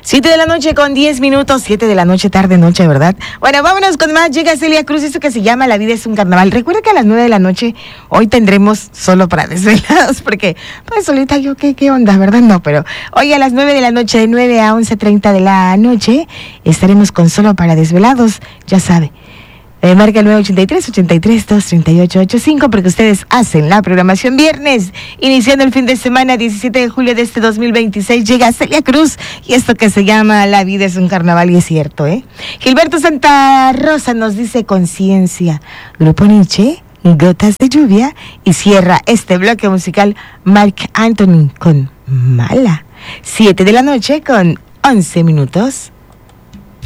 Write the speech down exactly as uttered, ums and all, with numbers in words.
Siete de la noche con diez minutos, siete de la noche, tarde noche, ¿verdad? Bueno, vámonos con más. Llega Celia Cruz, esto que se llama La vida es un carnaval. Recuerda que a las nueve de la noche hoy tendremos solo para desvelados, porque pues solita yo, ¿qué, qué onda, verdad? No, pero hoy a las nueve de la noche, de nueve a once treinta de la noche, estaremos con solo para desvelados, ya sabe. Eh, marca el nueve ochenta y tres, ochenta y tres, dos treinta y ocho ochenta y cinco porque ustedes hacen la programación viernes. Iniciando el fin de semana, diecisiete de julio de este dos mil veintiséis, llega Celia Cruz y esto que se llama La vida es un carnaval, y es cierto, ¿eh? Gilberto Santa Rosa nos dice Conciencia, Grupo Nietzsche, Gotas de lluvia, y cierra este bloque musical Marc Anthony con Mala. Siete de la noche con once minutos.